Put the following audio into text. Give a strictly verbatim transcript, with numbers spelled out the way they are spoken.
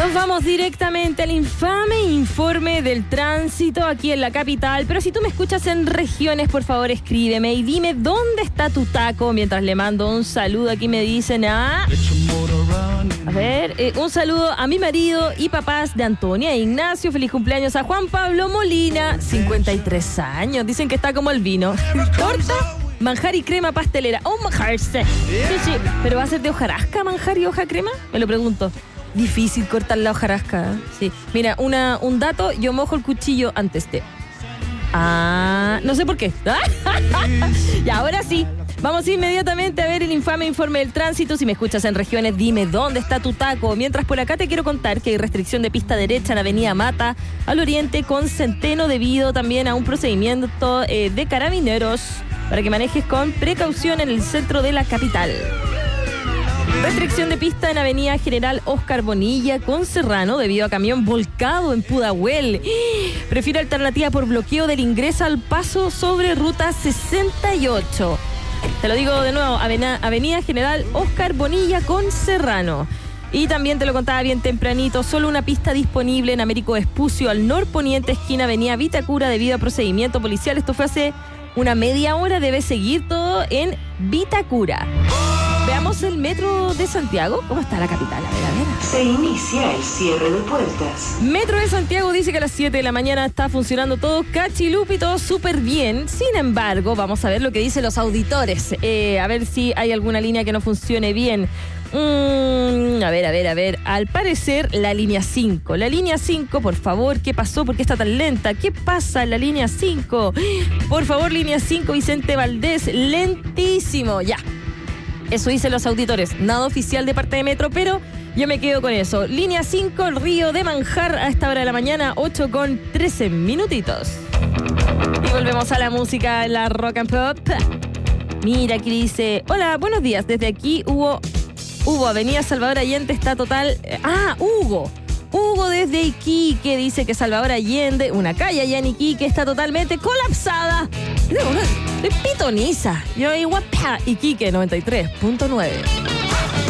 Nos vamos directamente al infame informe del tránsito aquí en la capital. Pero si tú me escuchas en regiones, por favor escríbeme y dime dónde está tu taco. Mientras le mando un saludo, aquí me dicen a... A ver, eh, un saludo a mi marido y papás de Antonia e Ignacio. Feliz cumpleaños a Juan Pablo Molina, cincuenta y tres años. Dicen que está como el vino. Torta, manjar y crema pastelera. Oh, manjarse. Sí, sí. ¿Pero va a ser de hojarasca, manjar y hoja crema? Me lo pregunto. Difícil cortar la hojarasca. Sí. Mira, una, un dato, yo mojo el cuchillo antes de... Ah, no sé por qué. Y ahora sí. Vamos inmediatamente a ver el infame informe del tránsito. Si me escuchas en regiones, dime dónde está tu taco. Mientras por acá te quiero contar que hay restricción de pista derecha en Avenida Mata, al oriente, con Centeno, debido también a un procedimiento eh, de carabineros para que manejes con precaución en el centro de la capital. Restricción de pista en Avenida General Oscar Bonilla con Serrano debido a camión volcado en Pudahuel. Prefiero alternativa por bloqueo del ingreso al paso sobre ruta sesenta y ocho. Te lo digo de nuevo, Avenida General Oscar Bonilla con Serrano. Y también te lo contaba bien tempranito, solo una pista disponible en Américo Vespucio al norponiente, esquina Avenida Vitacura, debido a procedimiento policial. Esto fue hace una media hora, debe seguir todo en Vitacura. Veamos el metro de Santiago. ¿Cómo está la capital? A ver, a ver. Se inicia el cierre de puertas. Metro de Santiago dice que a las siete de la mañana está funcionando todo cachilupi, todo súper bien. Sin embargo, vamos a ver lo que dicen los auditores. Eh, a ver si hay alguna línea que no funcione bien. Mm, a ver, a ver, a ver. Al parecer, la línea cinco. La línea cinco, por favor, ¿qué pasó? ¿Por qué está tan lenta? ¿Qué pasa en la línea cinco? Por favor, línea cinco, Vicente Valdés, lentísimo. Ya. Eso dicen los auditores, nada oficial de parte de Metro, pero yo me quedo con eso. Línea cinco, el Río de Manjar, a esta hora de la mañana, ocho con trece minutitos. Y volvemos a la música, la rock and pop. Mira, aquí dice, hola, buenos días, desde aquí hubo, hubo Avenida Salvador Allende, está total... Ah, Hugo. Hugo desde Iquique dice que Salvador Allende, una calle allá en Iquique, está totalmente colapsada. De pitoniza. Yo igual, Iquique noventa y tres punto nueve.